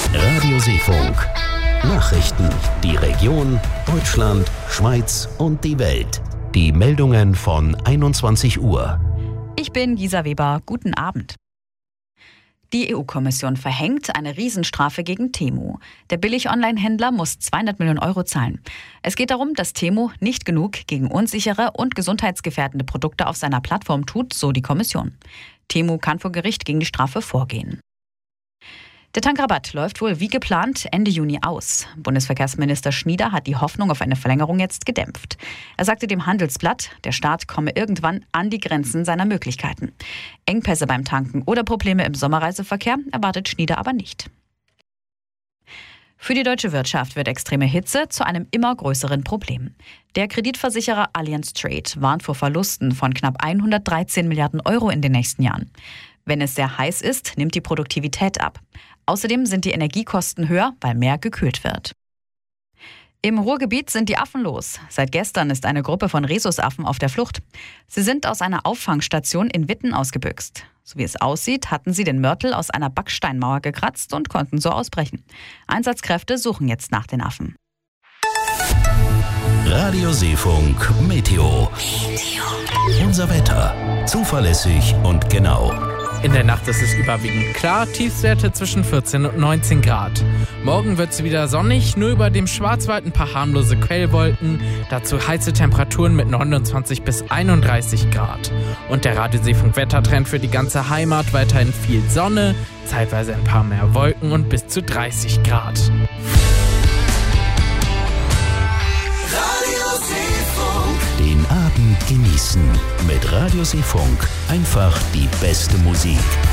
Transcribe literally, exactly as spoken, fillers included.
Radioseefunk. Nachrichten, die Region, Deutschland, Schweiz und die Welt. Die Meldungen von einundzwanzig Uhr. Ich bin Gisa Weber. Guten Abend. Die E U-Kommission verhängt eine Riesenstrafe gegen Temu. Der Billig-Online-Händler muss zweihundert Millionen Euro zahlen. Es geht darum, dass Temu nicht genug gegen unsichere und gesundheitsgefährdende Produkte auf seiner Plattform tut, so die Kommission. Temu kann vor Gericht gegen die Strafe vorgehen. Der Tankrabatt läuft wohl wie geplant Ende Juni aus. Bundesverkehrsminister Schnieder hat die Hoffnung auf eine Verlängerung jetzt gedämpft. Er sagte dem Handelsblatt, der Staat komme irgendwann an die Grenzen seiner Möglichkeiten. Engpässe beim Tanken oder Probleme im Sommerreiseverkehr erwartet Schnieder aber nicht. Für die deutsche Wirtschaft wird extreme Hitze zu einem immer größeren Problem. Der Kreditversicherer Allianz Trade warnt vor Verlusten von knapp hundertdreizehn Milliarden Euro in den nächsten Jahren. Wenn es sehr heiß ist, nimmt die Produktivität ab. Außerdem sind die Energiekosten höher, weil mehr gekühlt wird. Im Ruhrgebiet sind die Affen los. Seit gestern ist eine Gruppe von Rhesusaffen auf der Flucht. Sie sind aus einer Auffangstation in Witten ausgebüxt. So wie es aussieht, hatten sie den Mörtel aus einer Backsteinmauer gekratzt und konnten so ausbrechen. Einsatzkräfte suchen jetzt nach den Affen. Radioseefunk Meteo. Meteo. Unser Wetter. Zuverlässig und genau. In der Nacht ist es überwiegend klar, Tiefstwerte zwischen vierzehn und neunzehn Grad. Morgen wird es wieder sonnig, nur über dem Schwarzwald ein paar harmlose Quellwolken, dazu heiße Temperaturen mit neunundzwanzig bis einunddreißig Grad. Und der Radioseefunk-Wettertrend für die ganze Heimat, weiterhin viel Sonne, zeitweise ein paar mehr Wolken und bis zu dreißig Grad. Den Abend genießen mit Radioseefunk. Einfach die beste Musik.